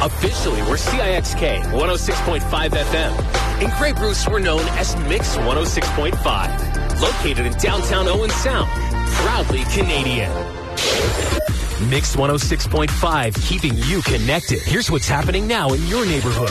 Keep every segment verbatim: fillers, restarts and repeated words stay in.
Officially, we're C I X K one oh six point five F M. In Grey Bruce, we're known as Mix one oh six point five. Located in downtown Owen Sound. Proudly Canadian. Mix one oh six point five, keeping you connected. Here's what's happening now in your neighborhood.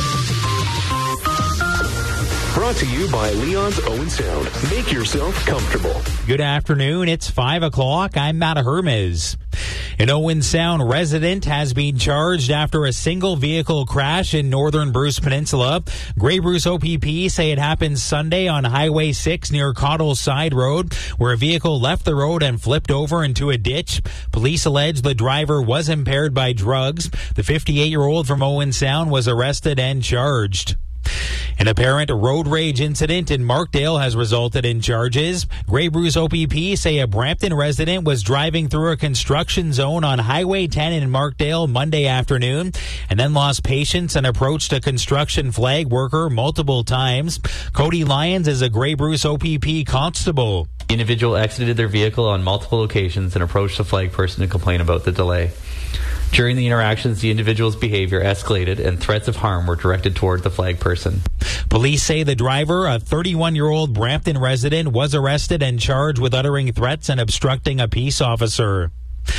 Brought to you by Leon's Owen Sound. Make yourself comfortable. Good afternoon. It's five o'clock. I'm Matt Hermes. An Owen Sound resident has been charged after a single vehicle crash in northern Bruce Peninsula. Grey Bruce O P P say it happened Sunday on Highway six near Cottle Side Road, where a vehicle left the road and flipped over into a ditch. Police allege the driver was impaired by drugs. The fifty-eight-year-old from Owen Sound was arrested and charged. An apparent road rage incident in Markdale has resulted in charges. Grey Bruce O P P say a Brampton resident was driving through a construction zone on Highway ten in Markdale Monday afternoon and then lost patience and approached a construction flag worker multiple times. Cody Lyons is a Grey Bruce O P P constable. The individual exited their vehicle on multiple occasions and approached the flag person to complain about the delay. During the interactions, the individual's behavior escalated and threats of harm were directed toward the flag person. Police say the driver, a thirty-one-year-old Brampton resident, was arrested and charged with uttering threats and obstructing a peace officer.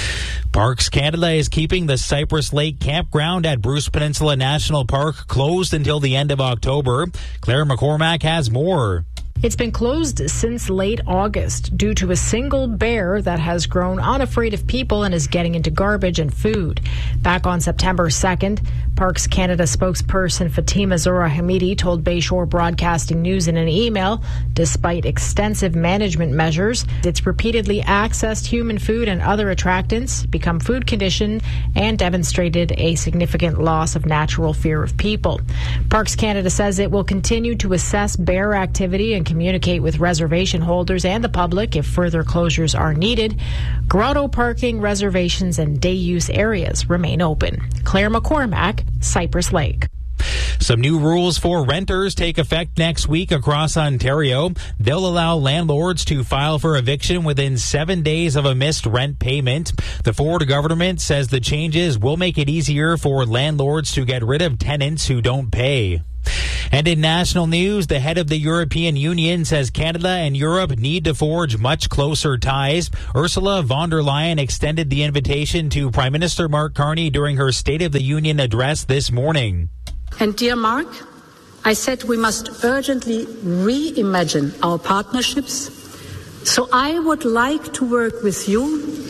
Parks Canada is keeping the Cypress Lake Campground at Bruce Peninsula National Park closed until the end of October. Claire McCormack has more. It's been closed since late August due to a single bear that has grown unafraid of people and is getting into garbage and food. Back on September second, Parks Canada spokesperson Fatima Zora Hamidi told Bayshore Broadcasting News in an email, despite extensive management measures, it's repeatedly accessed human food and other attractants, become food conditioned, and demonstrated a significant loss of natural fear of people. Parks Canada says it will continue to assess bear activity and communicate with reservation holders and the public if further closures are needed. Grotto parking, reservations, and day use areas remain open. Claire McCormack, Cypress Lake. Some new rules for renters take effect next week across Ontario. They'll allow landlords to file for eviction within seven days of a missed rent payment. The Ford government says the changes will make it easier for landlords to get rid of tenants who don't pay. And in national news, the head of the European Union says Canada and Europe need to forge much closer ties. Ursula von der Leyen extended the invitation to Prime Minister Mark Carney during her State of the Union address this morning. And dear Mark, I said we must urgently reimagine our partnerships. So I would like to work with you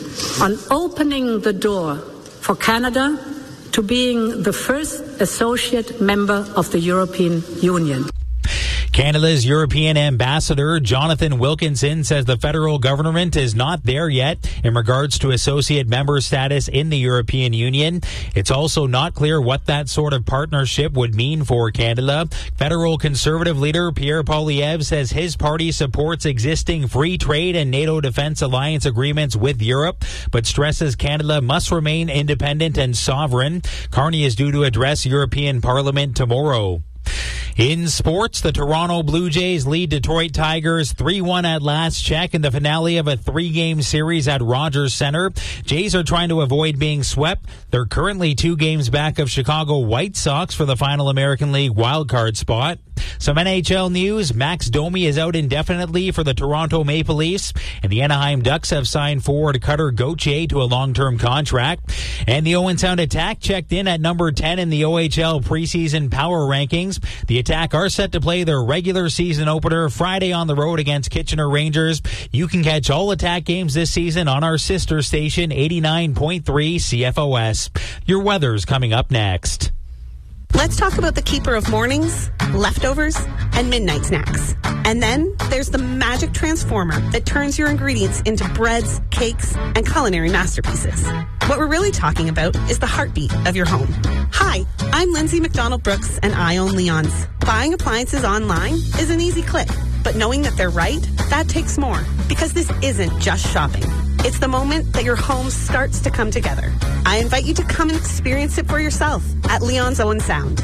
on opening the door for Canada to being the first associate member of the European Union. Canada's European ambassador, Jonathan Wilkinson, says the federal government is not there yet in regards to associate member status in the European Union. It's also not clear what that sort of partnership would mean for Canada. Federal Conservative leader Pierre Poilievre says his party supports existing free trade and NATO Defense Alliance agreements with Europe, but stresses Canada must remain independent and sovereign. Carney is due to address European Parliament tomorrow. In sports, the Toronto Blue Jays lead Detroit Tigers three one at last check in the finale of a three-game series at Rogers Center. Jays are trying to avoid being swept. They're currently two games back of Chicago White Sox for the final American League wildcard spot. Some N H L news. Max Domi is out indefinitely for the Toronto Maple Leafs, and the Anaheim Ducks have signed forward Cutter Gauthier to a long-term contract. And the Owen Sound Attack checked in at number ten in the O H L preseason power rankings. The Attack are set to play their regular season opener Friday on the road against Kitchener Rangers. You can catch all Attack games this season on our sister station, eighty-nine point three C F O S. Your weather's coming up next. Let's talk about the keeper of mornings, leftovers, and midnight snacks. And then there's the magic transformer that turns your ingredients into breads, cakes, and culinary masterpieces. What we're really talking about is the heartbeat of your home. Hi, I'm Lindsay McDonald Brooks, and I own Leon's. Buying appliances online is an easy click, but knowing that they're right, that takes more. Because this isn't just shopping. It's the moment that your home starts to come together. I invite you to come and experience it for yourself at Leon's Owen Sound.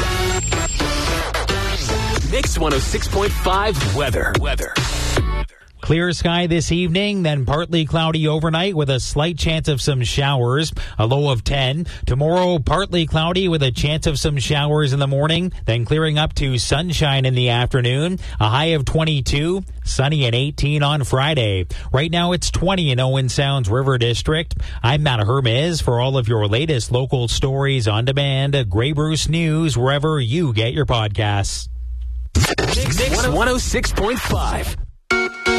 Mix one oh six point five weather. Weather. Clear sky this evening, then partly cloudy overnight with a slight chance of some showers, a low of ten. Tomorrow, partly cloudy with a chance of some showers in the morning, then clearing up to sunshine in the afternoon, a high of twenty-two, sunny at eighteen on Friday. Right now, it's twenty in Owen Sound's River District. I'm Matt Hermes. For all of your latest local stories on demand, Grey Bruce News, wherever you get your podcasts. Mix one oh six point five.